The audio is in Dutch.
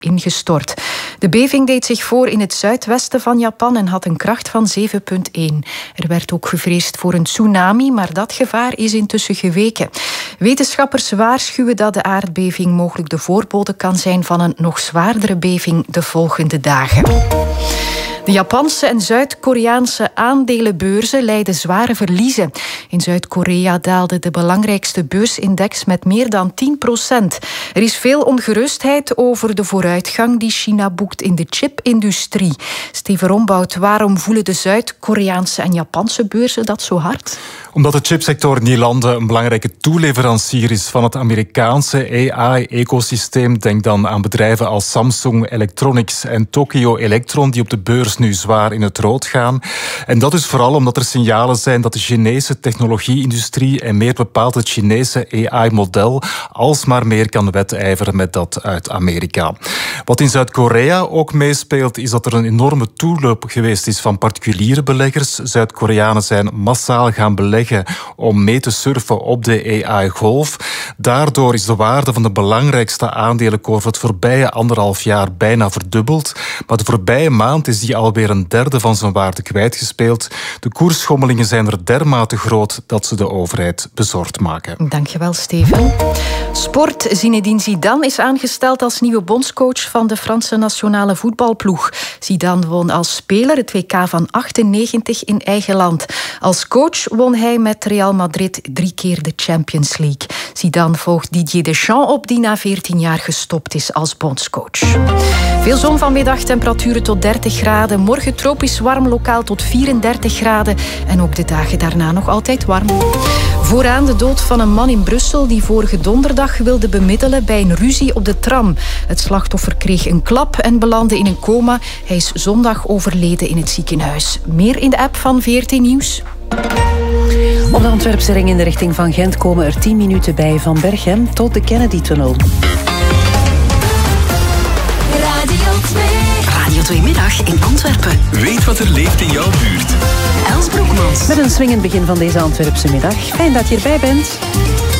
ingestort. De beving deed zich voor in het zuidwesten van Japan en had een kracht van 7,1. Er werd ook gevreesd voor een tsunami, maar dat gevaar is intussen geweken. Wetenschappers waarschuwen dat de aardbeving mogelijk de voorbode kan zijn van een nog zwaardere beving de volgende dagen. De Japanse en Zuid-Koreaanse aandelenbeurzen lijden zware verliezen. In Zuid-Korea daalde de belangrijkste beursindex met meer dan 10%. Er is veel ongerustheid over de vooruitgang die China boekt in de chipindustrie. Steven Rombout, waarom voelen de Zuid-Koreaanse en Japanse beurzen dat zo hard? Omdat de chipsector in die landen een belangrijke toeleverancier is van het Amerikaanse AI-ecosysteem. Denk dan aan bedrijven als Samsung Electronics en Tokyo Electron, die op de beurs nu zwaar in het rood gaan. En dat is vooral omdat er signalen zijn dat de Chinese technologie-industrie en meer bepaald het Chinese AI-model alsmaar meer kan wedijveren met dat uit Amerika. Wat in Zuid-Korea ook meespeelt, is dat er een enorme toeloop geweest is van particuliere beleggers. Zuid-Koreanen zijn massaal gaan beleggen om mee te surfen op de AI-golf. Daardoor is de waarde van de belangrijkste aandelenkorf het voorbije 1,5 jaar bijna verdubbeld. Maar de voorbije maand is die alweer een derde van zijn waarde kwijtgespeeld. De koersschommelingen zijn er dermate groot dat ze de overheid bezorgd maken. Dankjewel, Steven. Sport. Zinedine Zidane is aangesteld als nieuwe bondscoach van de Franse nationale voetbalploeg. Zidane won als speler het WK van 98 in eigen land. Als coach won hij met Real Madrid 3 keer de Champions League. Zidane volgt Didier Deschamps op, die na 14 jaar gestopt is als bondscoach. Veel zon vanmiddag, temperaturen tot 30 graden. Morgen tropisch warm, lokaal tot 34 graden. En ook de dagen daarna nog altijd warm. Vooraan de dood van een man in Brussel die vorige donderdag wilde bemiddelen bij een ruzie op de tram. Het slachtoffer kreeg een klap en belandde in een coma. Hij is zondag overleden in het ziekenhuis. Meer in de app van VRT Nieuws. Op de Antwerpse ring in de richting van Gent komen er 10 minuten bij van Berchem tot de Kennedy-tunnel. Radio 2 Middag in Antwerpen. Weet wat er leeft in jouw buurt. Els Broekmans. Met een swingend begin van deze Antwerpse middag. Fijn dat je erbij bent.